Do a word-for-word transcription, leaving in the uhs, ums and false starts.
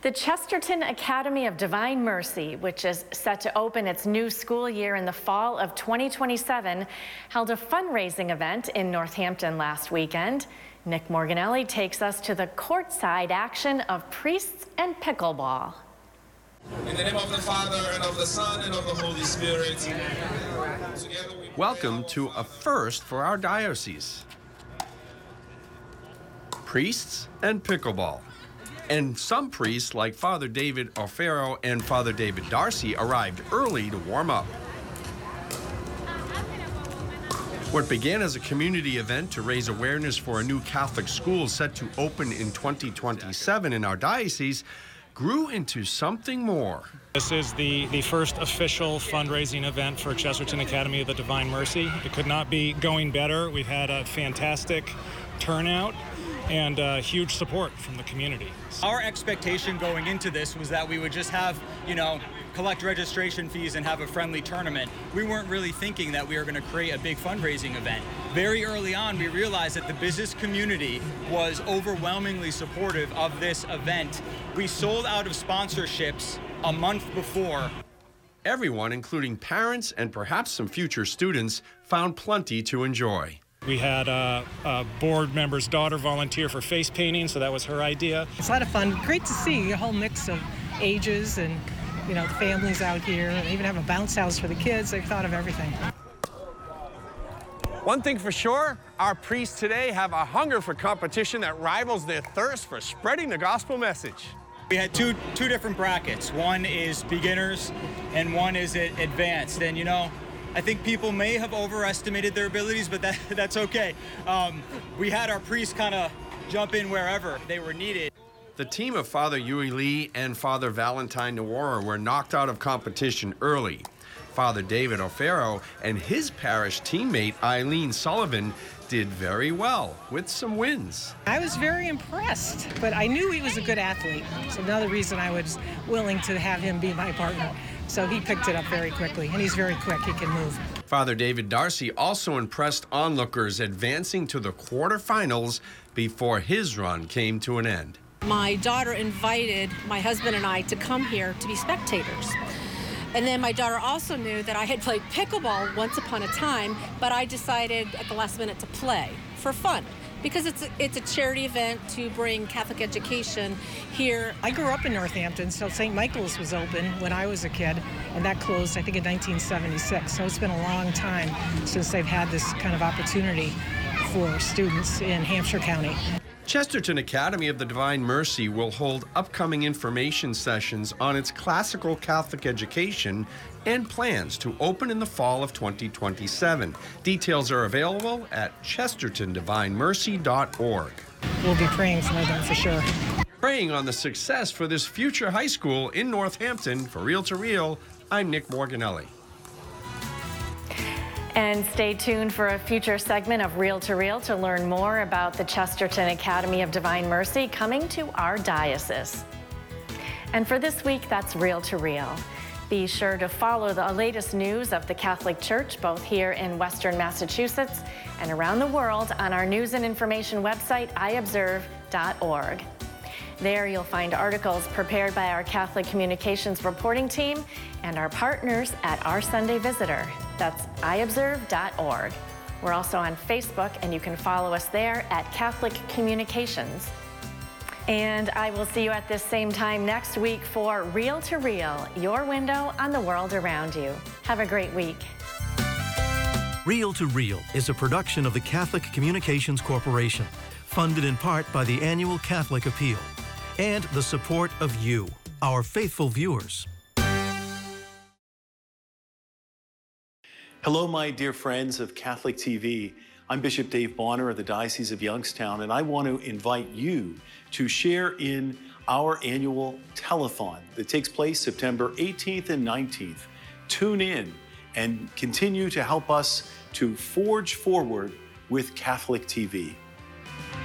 The Chesterton Academy of Divine Mercy, which is set to open its new school year in the fall of twenty twenty-seven, held a fundraising event in Northampton last weekend. Nick Morganelli takes us to the courtside action of priests and pickleball. In the name of the Father, and of the Son, and of the Holy Spirit. Welcome to a first for our diocese. Priests and pickleball. And some priests, like Father David O'Farrell and Father David Darcy, arrived early to warm up. What began as a community event to raise awareness for a new Catholic school set to open in twenty twenty-seven in our diocese grew into something more. This is the, the first official fundraising event for Chesterton Academy of the Divine Mercy. It could not be going better. We've had a fantastic turnout and uh, huge support from the community. Our expectation going into this was that we would just have, you know, collect registration fees and have a friendly tournament. We weren't really thinking that we were going to create a big fundraising event. Very early on, we realized that the business community was overwhelmingly supportive of this event. We sold out of sponsorships a month before. Everyone, including parents and perhaps some future students, found plenty to enjoy. We had a, a board member's daughter volunteer for face painting, so that was her idea. It's a lot of fun. Great to see a whole mix of ages and, you know, the families out here. They even have a bounce house for the kids. They've thought of everything. One thing for sure, our priests today have a hunger for competition that rivals their thirst for spreading the gospel message. We had two two different brackets. One is beginners and one is advanced. And, you know, I think people may have overestimated their abilities, but that, that's okay. Um, we had our priests kind of jump in wherever they were needed. The team of Father Yui Lee and Father Valentine Nawara were knocked out of competition early. Father David O'Farrell and his parish teammate Eileen Sullivan did very well with some wins. I was very impressed, but I knew he was a good athlete. So another reason I was willing to have him be my partner. So he picked it up very quickly, and he's very quick. He can move. Father David Darcy also impressed onlookers, advancing to the quarterfinals before his run came to an end. My daughter invited my husband and I to come here to be spectators. And then my daughter also knew that I had played pickleball once upon a time, but I decided at the last minute to play for fun, because it's a, it's a charity event to bring Catholic education here. I grew up in Northampton, so Saint Michael's was open when I was a kid, and that closed, I think, in nineteen seventy-six. So it's been a long time since they've had this kind of opportunity for students in Hampshire County. Chesterton Academy of the Divine Mercy will hold upcoming information sessions on its classical Catholic education and plans to open in the fall of twenty twenty-seven. Details are available at chesterton divine mercy dot org. We'll be praying for them for sure. Praying on the success for this future high school in Northampton. For Real to Real, I'm Nick Morganelli. And stay tuned for a future segment of Real to Real to learn more about the Chesterton Academy of Divine Mercy coming to our diocese. And for this week, that's Real to Real. Be sure to follow the latest news of the Catholic Church, both here in Western Massachusetts and around the world, on our news and information website, i observe dot org. There you'll find articles prepared by our Catholic Communications reporting team and our partners at Our Sunday Visitor. That's i observe dot org. We're also on Facebook, and you can follow us there at Catholic Communications. And I will see you at this same time next week for Real to Real, your window on the world around you. Have a great week. Real to Real is a production of the Catholic Communications Corporation, funded in part by the annual Catholic Appeal and the support of you, our faithful viewers. Hello, my dear friends of Catholic T V. I'm Bishop Dave Bonner of the Diocese of Youngstown, and I want to invite you to share in our annual telethon that takes place September eighteenth and nineteenth. Tune in and continue to help us to forge forward with Catholic T V.